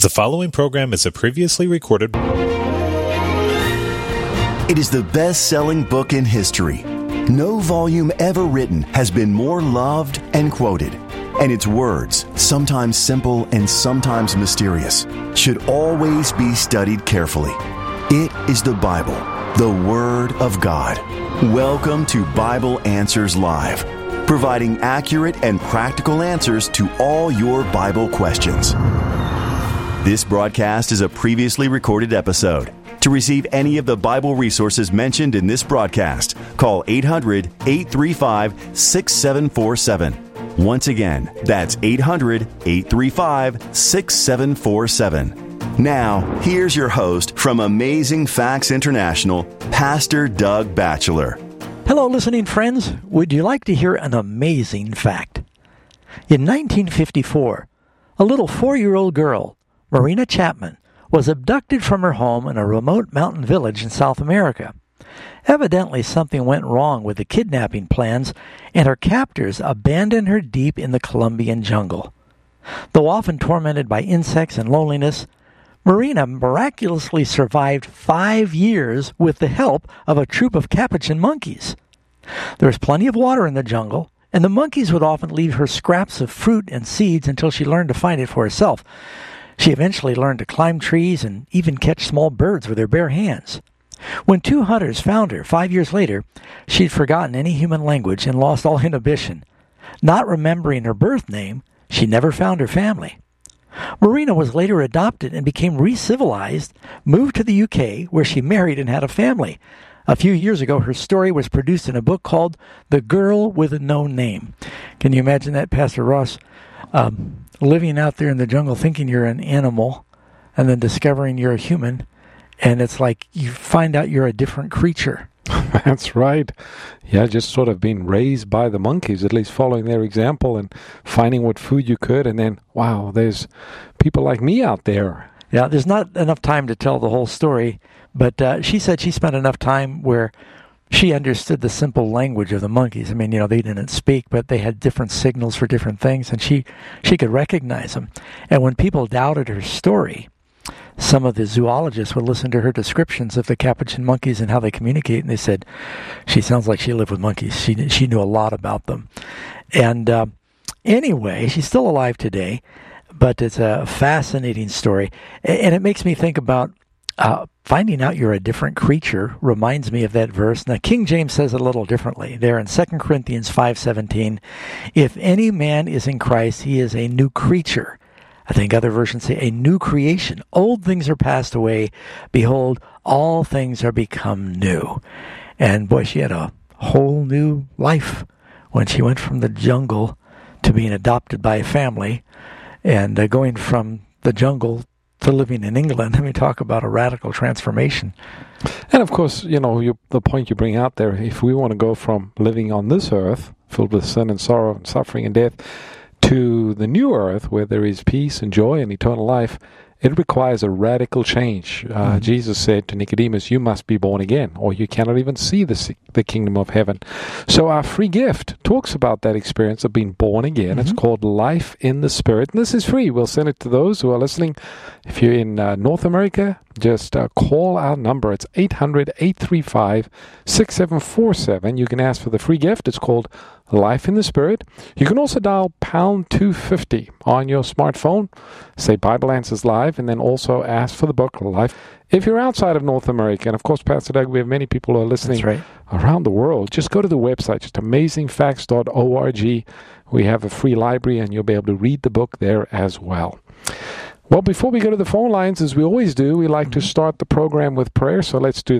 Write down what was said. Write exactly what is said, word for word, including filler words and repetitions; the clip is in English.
The following program is a previously recorded... It is the best-selling book in history. No volume ever written has been more loved and quoted. And its words, sometimes simple and sometimes mysterious, should always be studied carefully. It is the Bible, the Word of God. Welcome to Bible Answers Live, providing accurate and practical answers to all your Bible questions. This broadcast is a previously recorded episode. To receive any of the Bible resources mentioned in this broadcast, call eight hundred, eight three five, six seven four seven. Once again, that's eight hundred, eight three five, six seven four seven. Now, here's your host from Amazing Facts International, Pastor Doug Batchelor. Hello, listening friends. Would you like to hear an amazing fact? In nineteen fifty-four, a little four-year-old girl, Marina Chapman, was abducted from her home in a remote mountain village in South America. Evidently, something went wrong with the kidnapping plans, and her captors abandoned her deep in the Colombian jungle. Though often tormented by insects and loneliness, Marina miraculously survived five years with the help of a troop of capuchin monkeys. There was plenty of water in the jungle, and the monkeys would often leave her scraps of fruit and seeds until she learned to find it for herself. She eventually learned to climb trees and even catch small birds with her bare hands. When two hunters found her five years later, she'd forgotten any human language and lost all inhibition. Not remembering her birth name, she never found her family. Marina was later adopted and became re-civilized, moved to the U K, where she married and had a family. A few years ago, her story was produced in a book called The Girl with No Name. Can you imagine that, Pastor Ross? Um, living out there in the jungle thinking you're an animal and then discovering you're a human, and it's like you find out you're a different creature. That's right. Yeah, just sort of being raised by the monkeys, at least following their example and finding what food you could, and then, wow, there's people like me out there. Yeah, there's not enough time to tell the whole story, but uh, she said she spent enough time where she understood the simple language of the monkeys. I mean, you know, they didn't speak, but they had different signals for different things, and she, she could recognize them. And when people doubted her story, some of the zoologists would listen to her descriptions of the capuchin monkeys and how they communicate, and they said, she sounds like she lived with monkeys. She, she knew a lot about them. And uh, anyway, she's still alive today, but it's a fascinating story. And it makes me think about uh, finding out you're a different creature. Reminds me of that verse. Now, King James says it a little differently. There in Second Corinthians five seventeen, if any man is in Christ, he is a new creature. I think other versions say a new creation. Old things are passed away. Behold, all things are become new. And boy, she had a whole new life when she went from the jungle to being adopted by a family and uh, going from the jungle to living in England. I mean, talk about a radical transformation. And of course, you know, you, the point you bring out there, if we want to go from living on this earth, filled with sin and sorrow and suffering and death, to the new earth where there is peace and joy and eternal life, it requires a radical change. Uh, mm-hmm. Jesus said to Nicodemus, you must be born again, or you cannot even see the, the kingdom of heaven. So our free gift talks about that experience of being born again. Mm-hmm. It's called Life in the Spirit. And this is free. We'll send it to those who are listening. If you're in uh, North America, just uh, call our number. It's eight hundred, eight three five, six seven four seven. You can ask for the free gift. It's called Life in the Spirit. You can also dial pound two fifty on your smartphone, say Bible Answers Live, and then also ask for the book Life. If you're outside of North America, and of course, Pastor Doug, we have many people who are listening right. around the world, just go to the website, just amazing facts dot org. We have a free library, and you'll be able to read the book there as well. Well, before we go to the phone lines, as we always do, we like mm-hmm. to start the program with prayer, so let's do that.